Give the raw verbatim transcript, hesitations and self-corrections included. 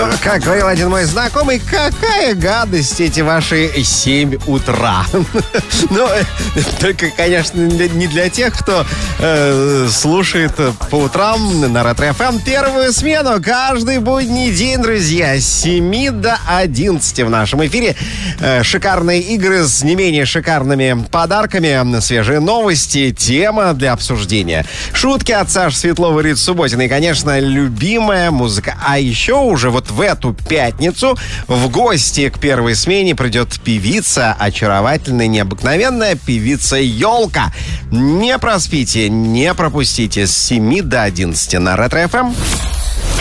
Ну, как говорил один мой знакомый, какая гадость эти ваши семь утра. Ну, только, конечно, не для тех, кто э, слушает по утрам на Ретро-эф эм первую смену каждый будний день, друзья, с семи до одиннадцати в нашем эфире. Э, шикарные игры с не менее шикарными подарками, свежие новости, тема для обсуждения. Шутки от Саши Светловой, Риты Субботиной и, конечно, любимая музыка. А еще уже вот в эту пятницу в гости к первой смене придет певица, очаровательная, необыкновенная певица Ёлка. Не проспите, не пропустите с семи до одиннадцати на Ретро-эф эм.